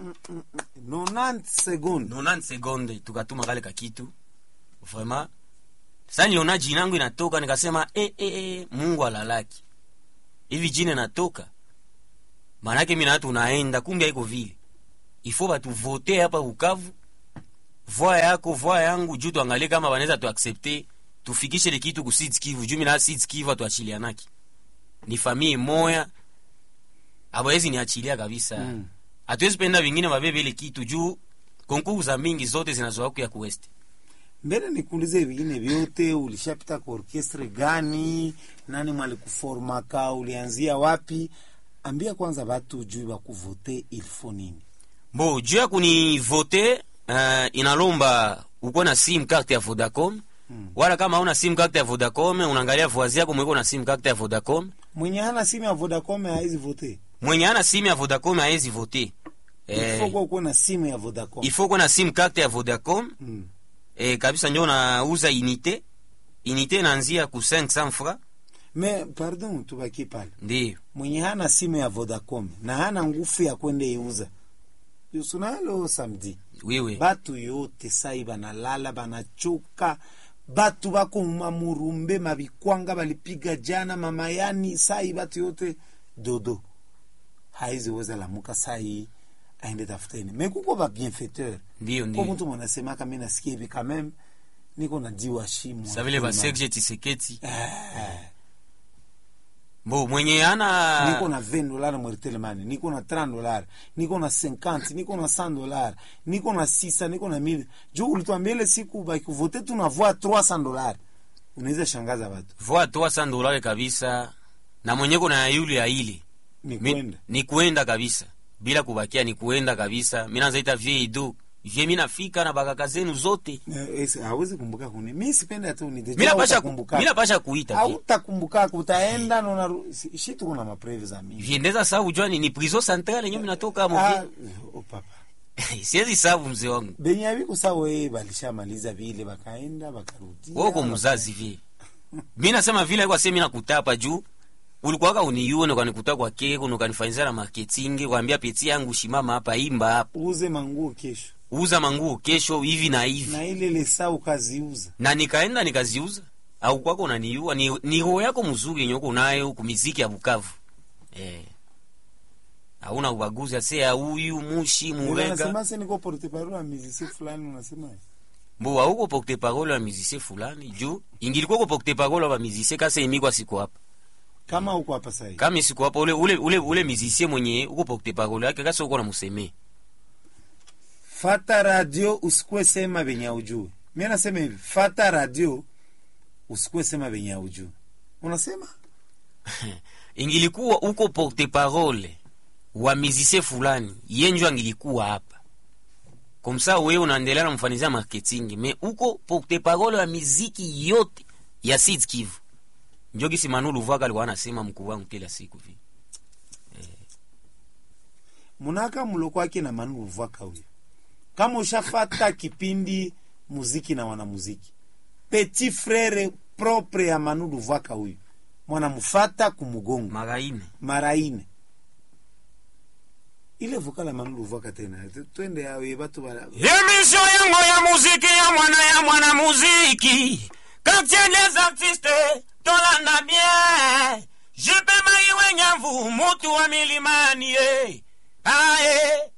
90 secondes. 90 secondes tukatuma kale kakitu. Vraiment. Sasa niliona jina langu inatoka nikasema Mungu alalaki. Hivi jina natoka. Manake mimi na watu naenda kumbe haiko vile. Ifo batu voter hapa Bukavu. Voix yako, voix yangu, juu tuangalie kama wanaweza tu accepter, tufikishe ile kitu ku Sud Kivu, juu mimi na Sud Kivu tuachilianaki. Ni familia moya. Hawezi niachilia kabisa. Hatuwezi penda vingine wabebe ile kitu juu konkuru za mingi zote zinazoa ya kuwest. Mbele nikuulize vingine vyote, ulishapita kwa orchestre gani? Nani mwalikuformaka? Ulianzia wapi? Ambia kwanza watu juu ya kuvote ilfo nini. Bo, juu ya kunivote inalomba uko na sim carte ya Vodacom. Wala kama una sim carte ya Vodacom, unaangalia voisin yako mweko na sim carte ya Vodacom. Mwenye hana simu ya Vodacom haizi vote. Mwenye hana simu ya Vodacom haizi vote. Ifo kwa na simu ya Vodacom. Ifo kwa na sim carte ya Vodacom. Kabisa ndio nauza unité. Unité inaanzia ku 500 francs. Mais pardon, tubaki pale. Ndio. Mwenye hana simu ya Vodacom na hana nguvu ya kwenda iuza. Yusunalo samedi. Wewe. Batu yote sai banalala banachoka. Batu bako mamurumbe mabikwanga balipiga jana mamayani sai batu yote dodo. Haizi weza lamuka sai aende tafuteni. Mais kuko ba bienfaiteur. Ndio. Kwa mtu mwanasema kama mimi nasikia hivi quand même niko na jiwa shimo. Sasa vile ba Serge Tshisekedi. Bo mwenye ana niko na $20 mwiritelemani, niko na $30, niko na 50, niko na $100, niko na 600, niko na 1000. Juu ulituambia ile siku baki vote tunavua $300. Unaweza shangaza watu. Voa $300 kabisa. Na mwenye kuna yule ya ile. Ni kuenda kabisa. Bila kubakia ni kuenda kabisa. Mimi nazaita viedo. Mimi nafika na bakaka zenu zote. Hawezi kumbuka kuni. Mimi sipenda hata unite. Mimi napasha kuita. Hautakumbuka utaenda na shitu kuna mapreve za mimi. Viendeza sababu jua ni prison centrale yenyewe natoka hapo. Papa. Siwezi sababu mzee wangu. Benyabi kusawa balishamaliza vile bakaenda bakarudi. Wewe uko mzazi vile. Mimi nasema vile kwa sema mimi nakutapa juu. Ulikuwaka unione ukanikuta kwa keko ukanifanyia na marketing, kwambia peti yangu shimama hapa imba hapa. Uze manguo kesho. Uza manguo kesho hivi na hivi. Na ile lesa ukaziuza. Na nikaenda nikaziuza. Au kwako unaniua ni roho yako mzuri yenye uko nayo kumiziki ya Bukavu. Hauna ubaguzi ase huyu mushi murega. Unasema sasa niko porte parole ya musicien fulani unasema. Mbo huko porte parole ya musicien fulani juu ingilikuwa kwa porte parole ya musicien kasa imikwa siku hapa. Kama uko hapa sasa. Kama siku hapa ule musicien mwenye uko porte parole yake kasa uko na museme. Fata radio usikwe sema benya ujue. Mimi nasema hivi, fata radio usikwe sema benya ujue. Unasema? Ingilikuwa uko porte parole wa musicien fulani, yenjo angilikuwa hapa. Komsa wewe unaendelea na mfanizia marketing, mais uko porte parole wa muziki yote ya Sud Kivu. Njogi si Manu Luvaka alikuwa anasema mkuu wangu kila siku hivi. Munaka mloko wake na Manu Luvaka huyo. Kama ushafata kipindi muziki na wanamuziki, petit frere propre ya Manu Luvaka huyu mwana mufata kumugongo maraine ile vokala Manu Luvaka tena twende yawe batu bala emission yango ya muziki ya mwana muziki quartier des artistes tolanda bien je peux maiwe nyavu mutu wa milimani aye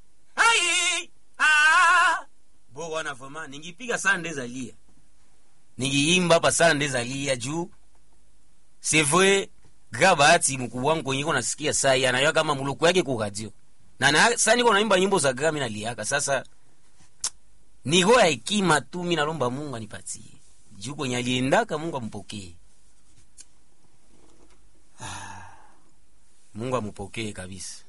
bo wana vama ningipiga sande za lia ningiimba hapa sande za lia juu c'est vrai gabati mkuu wangu kwenye nasikia sai anayua kama muluku yake ku radio na sasa niko naimba nyimbo za gami na liaka. Sasa niko ya hekima tu, mimi naomba Mungu anipatie juu kwenye aliendaka Mungu ampokee. Mungu ampokee kabisa.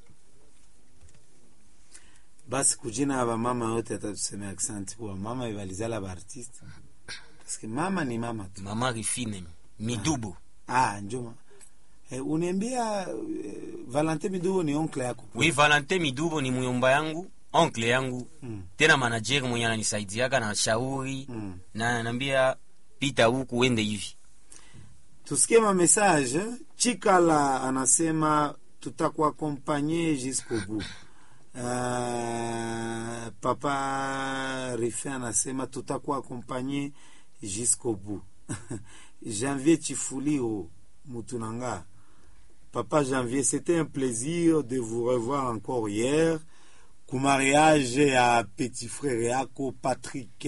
Basi kujina aba mama yote atatuseme accent kwa mama ibalizala ba artiste. Parce que mama ni mama tu. Mama Rifine Midubo. Njoma. Uniambia Valentin Midubo ni oncle yako? Oui, Valentin Midubo ni muyomba yangu, oncle yangu. Tena manager mwenye ananisaidiaka na shauri na ananiambia pita huku uende hivi. Tusikie ma message. Chikala anasema tutakuaccompagner jusqu'au bout. Papa Rife anasema tutakuwa accompagné jusqu'au bout. Janvier Chifuliro Mutunanga. Papa Janvier, c'était un plaisir de vous revoir encore hier. Ku mariage à petit frère Yako Patrick